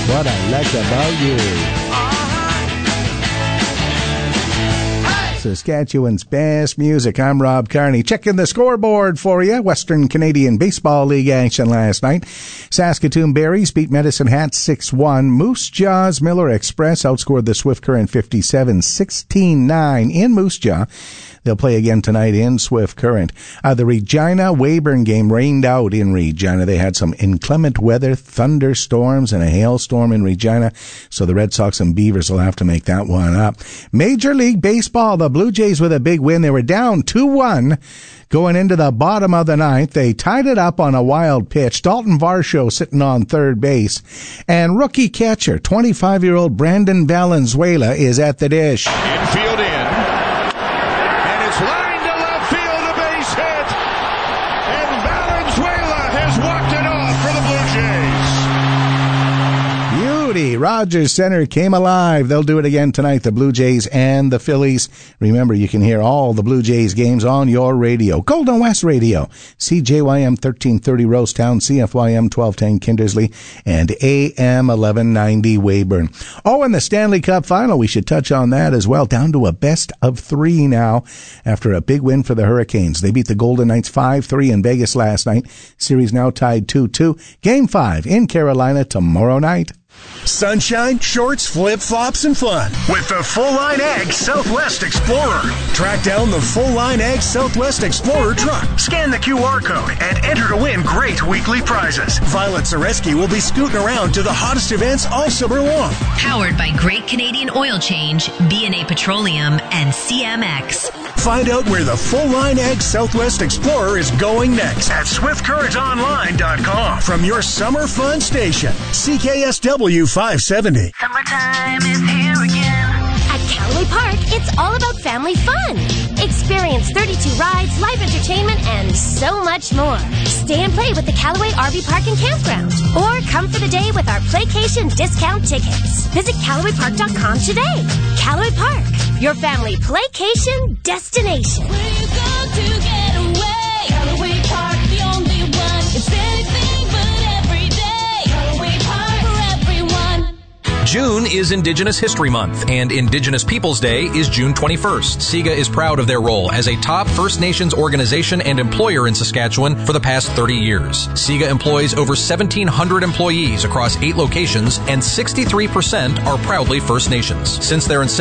What I Like About You. Saskatchewan's best music. I'm Rob Carney. Checking the scoreboard for you. Western Canadian Baseball League action last night. Saskatoon Berries beat Medicine Hat 6-1. Moose Jaw's Miller Express outscored the Swift Current 57-16-9 in Moose Jaw. They'll play again tonight in Swift Current. The Regina-Weyburn game rained out in Regina. They had some inclement weather, thunderstorms, and a hailstorm in Regina, so the Red Sox and Beavers will have to make that one up. Major League Baseball, the Blue Jays with a big win. They were down 2-1 going into the bottom of the ninth. They tied it up on a wild pitch. Dalton Varsho sitting on third base. And rookie catcher, 25-year-old Brandon Valenzuela, is at the dish. Infield in. Line to left field, a base hit, and Valenzuela has walked it off for the Blue Jays. Beauty. Rogers Center came alive. They'll do it again tonight, the Blue Jays and the Phillies. Remember, you can hear all the Blue Jays games on your radio. Golden West Radio, CJYM 1330 Rosetown, CFYM 1210 Kindersley, and AM 1190 Weyburn. Oh, and the Stanley Cup Final, we should touch on that as well. Down to a best of three now after a big win for the Hurricanes. They beat the Golden Knights 5-3 in Vegas last night. Series now tied 2-2. Game 5 in Carolina tomorrow night. Sunshine, shorts, flip-flops, and fun with the Full-Line Ag Southwest Explorer. Track down the Full-Line Ag Southwest Explorer truck. Scan the QR code and enter to win great weekly prizes. Violet Zareski will be scooting around to the hottest events all summer long. Powered by Great Canadian Oil Change, B&A Petroleum, and CMX. Find out where the Full-Line Ag Southwest Explorer is going next at SwiftCurrentOnline.com. From your summer fun station, CKSW 570. Summertime is here again. At Callaway Park, it's all about family fun. Experience 32 rides, live entertainment, and so much more. Stay and play with the Callaway RV Park and Campground. Or come for the day with our Playcation discount tickets. Visit CallawayPark.com today. Callaway Park, your family playcation destination. Where you go to get away? Callaway Park, the only one. It's anything but every day. Callaway Park for everyone. June is Indigenous History Month, and Indigenous Peoples Day is June 21st. SIGA is proud of their role as a top First Nations organization and employer in Saskatchewan for the past 30 years. SIGA employs over 1,700 employees across 8 locations, and 63% are proudly First Nations. Since their inception,